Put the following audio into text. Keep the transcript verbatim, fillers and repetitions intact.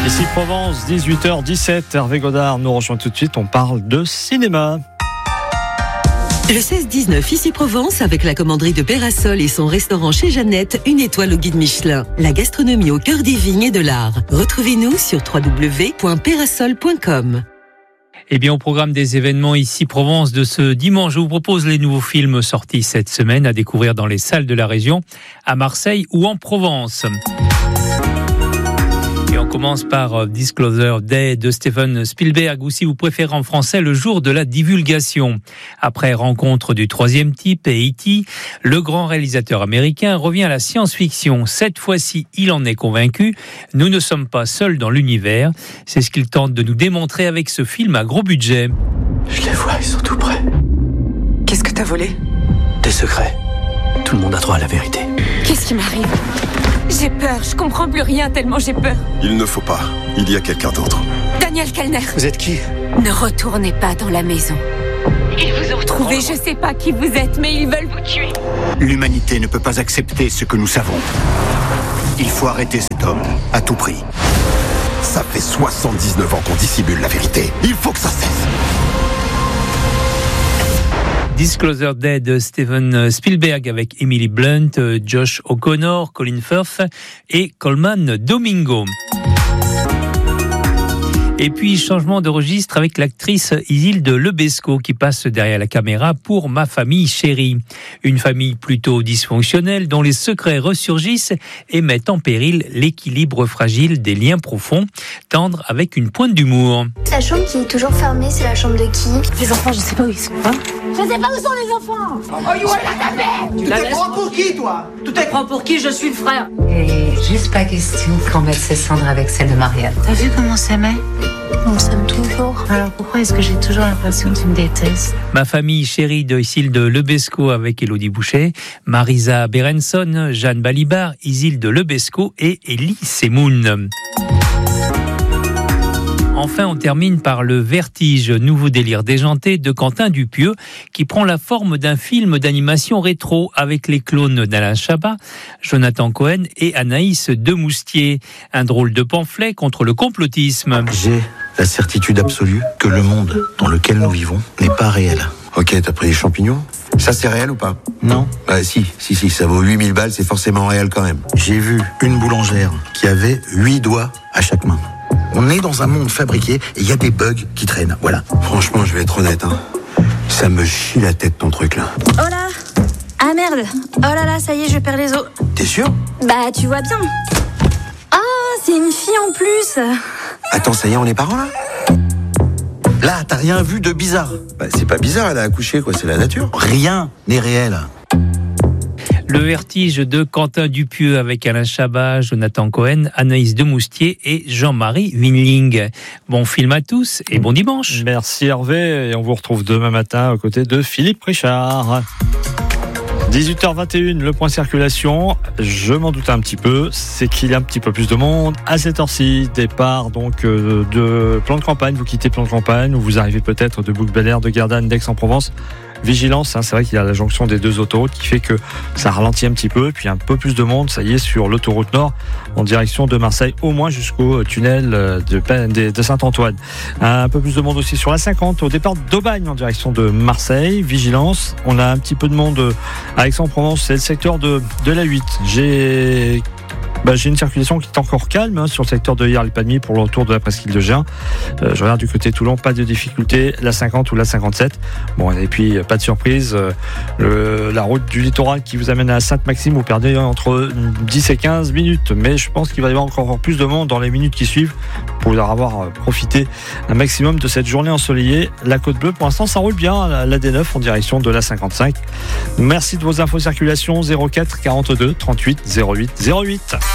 Ici Provence, dix-huit heures dix-sept. Hervé Godard nous rejoint tout de suite. On parle de cinéma. Le seize dix-neuf, ici Provence, avec la commanderie de Pérasol et son restaurant chez Jeannette, une étoile au guide Michelin. La gastronomie au cœur des vignes et de l'art. Retrouvez-nous sur w w w point pérasol point com. Eh bien, au programme des événements ici Provence de ce dimanche, je vous propose les nouveaux films sortis cette semaine à découvrir dans les salles de la région, à Marseille ou en Provence. Et on commence par Disclosure Day de Steven Spielberg, ou si vous préférez en français, le jour de la divulgation. Après Rencontre du troisième type et E T, le grand réalisateur américain revient à la science-fiction. Cette fois-ci, il en est convaincu. Nous ne sommes pas seuls dans l'univers. C'est ce qu'il tente de nous démontrer avec ce film à gros budget. Je les vois, ils sont tout près. Qu'est-ce que t'as volé ? Des secrets. Tout le monde a droit à la vérité. Qu'est-ce qui m'arrive ? J'ai peur, je comprends plus rien tellement j'ai peur. Il ne faut pas, il y a quelqu'un d'autre. Daniel Kellner. Vous êtes qui ? Ne retournez pas dans la maison. Ils vous ont retrouvé, je sais pas qui vous êtes, mais ils veulent vous tuer. L'humanité ne peut pas accepter ce que nous savons. Il faut arrêter cet homme, à tout prix. Ça fait soixante-dix-neuf ans qu'on dissimule la vérité. Il faut que ça cesse. Disclosure Day de Steven Spielberg avec Emily Blunt, Josh O'Connor, Colin Firth et Coleman Domingo. Et puis, changement de registre avec l'actrice Isilde Lebesco qui passe derrière la caméra pour Ma famille chérie. Une famille plutôt dysfonctionnelle dont les secrets ressurgissent et mettent en péril l'équilibre fragile des liens profonds, tendre avec une pointe d'humour. La chambre qui est toujours fermée, c'est la chambre de qui ? Les enfants, je sais pas où ils sont. Hein ? Je sais pas où sont les enfants. Oh, you la tapé. Tu te prends pour qui, toi ? Tu te prends pour qui ? Je suis le frère. Et juste pas question qu'on mette ses cendres avec celle de Marianne. T'as vu comment on s'aimait ? On s'aime toujours. Alors pourquoi est-ce que j'ai toujours l'impression que tu me détestes ? Ma famille chérie de Isilde Lebesco avec Élodie Boucher, Marisa Berenson, Jeanne Balibar, Isilde Lebesco et Elie Semoun. Enfin, on termine par Le Vertige, nouveau délire déjanté de Quentin Dupieux, qui prend la forme d'un film d'animation rétro avec les clones d'Alain Chabat, Jonathan Cohen et Anaïs Demoustier. Un drôle de pamphlet contre le complotisme. J'ai la certitude absolue que le monde dans lequel nous vivons n'est pas réel. Ok, t'as pris des champignons ? Ça, c'est réel ou pas ? Non. Bah si, si, si, ça vaut huit mille balles, c'est forcément réel quand même. J'ai vu une boulangère qui avait huit doigts à chaque main. On est dans un monde fabriqué et il y a des bugs qui traînent, voilà. Franchement, je vais être honnête, hein. Ça me chie la tête ton truc là. Oh là ! Ah merde ! Oh là là, ça y est, je perds les os. T'es sûr ? Bah, tu vois bien. Ah, c'est une fille en plus. Attends, ça y est, on est parents là ? Là, t'as rien vu de bizarre. Bah c'est pas bizarre, elle a accouché quoi, c'est la nature. Rien n'est réel. Le Vertige de Quentin Dupieux avec Alain Chabat, Jonathan Cohen, Anaïs Demoustier et Jean-Marie Winling. Bon film à tous et bon dimanche. Merci Hervé et on vous retrouve demain matin aux côtés de Philippe Richard. dix-huit heures vingt et une, le point circulation. Je m'en doutais un petit peu, c'est qu'il y a un petit peu plus de monde à cette heure-ci. Départ donc euh, de Plan de Campagne, vous quittez Plan de Campagne ou vous arrivez peut-être de Bouc-Bel-Air, de Gardanne, d'Aix-en-Provence. Vigilance, hein, c'est vrai qu'il y a la jonction des deux autoroutes qui fait que ça ralentit un petit peu, puis un peu plus de monde, ça y est, sur l'autoroute Nord en direction de Marseille, au moins jusqu'au tunnel de, de Saint-Antoine. Un peu plus de monde aussi sur la cinquante au départ d'Aubagne en direction de Marseille. Vigilance, on a un petit peu de monde à Aix-en-Provence, c'est le secteur de, de la huit. J'ai Bah, j'ai une circulation qui est encore calme hein, sur le secteur de Hyères-les-Palmiers pour le retour de la presqu'île de Gien. Euh, je regarde du côté Toulon, pas de difficulté, la cinquante ou la cinquante-sept. Bon, et puis pas de surprise, euh, le, la route du littoral qui vous amène à Sainte-Maxime, vous perdez entre dix et quinze minutes, mais je pense qu'il va y avoir encore plus de monde dans les minutes qui suivent pour avoir profité un maximum de cette journée ensoleillée. La Côte Bleue, pour l'instant, ça roule bien, la, la D neuf en direction de la cinquante-cinq. Merci de vos infos circulation, zéro quatre quarante-deux trente-huit zéro huit zéro huit.